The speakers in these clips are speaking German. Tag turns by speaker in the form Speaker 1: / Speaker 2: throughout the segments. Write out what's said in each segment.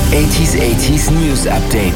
Speaker 1: 80s News Update.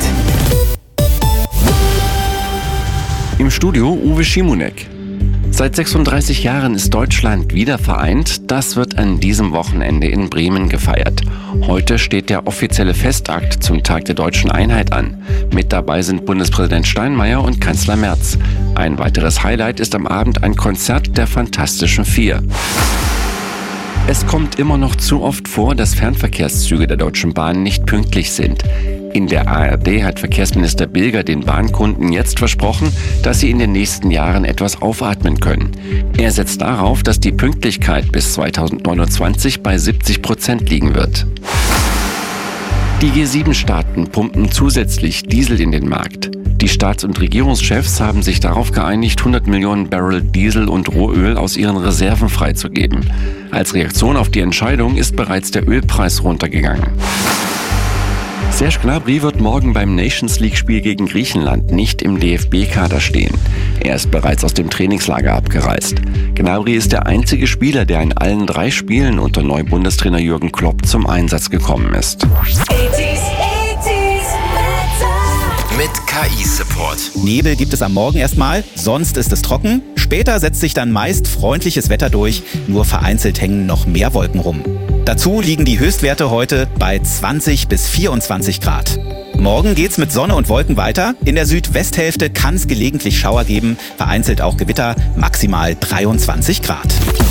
Speaker 2: Im Studio Uwe Schimonek. Seit 36 Jahren ist Deutschland wieder vereint. Das wird an diesem Wochenende in Bremen gefeiert. Heute steht der offizielle Festakt zum Tag der deutschen Einheit an. Mit dabei sind Bundespräsident Steinmeier und Kanzler Merz. Ein weiteres Highlight ist am Abend ein Konzert der Fantastischen Vier. Es kommt immer noch zu oft vor, dass Fernverkehrszüge der Deutschen Bahn nicht pünktlich sind. In der ARD hat Verkehrsminister Bilger den Bahnkunden jetzt versprochen, dass sie in den nächsten Jahren etwas aufatmen können. Er setzt darauf, dass die Pünktlichkeit bis 2029 bei 70% liegen wird. Die G7-Staaten pumpen zusätzlich Diesel in den Markt. Die Staats- und Regierungschefs haben sich darauf geeinigt, 100 Millionen Barrel Diesel und Rohöl aus ihren Reserven freizugeben. Als Reaktion auf die Entscheidung ist bereits der Ölpreis runtergegangen. Serge Gnabry wird morgen beim Nations League-Spiel gegen Griechenland nicht im DFB-Kader stehen. Er ist bereits aus dem Trainingslager abgereist. Gnabry ist der einzige Spieler, der in allen 3 Spielen unter Neubundestrainer Jürgen Klopp zum Einsatz gekommen ist.
Speaker 1: Mit KI-Support.
Speaker 3: Nebel gibt es am Morgen erstmal, sonst ist es trocken. Später setzt sich dann meist freundliches Wetter durch, nur vereinzelt hängen noch mehr Wolken rum. Dazu liegen die Höchstwerte heute bei 20 bis 24 Grad. Morgen geht's mit Sonne und Wolken weiter. In der Südwesthälfte kann es gelegentlich Schauer geben, vereinzelt auch Gewitter, maximal 23 Grad.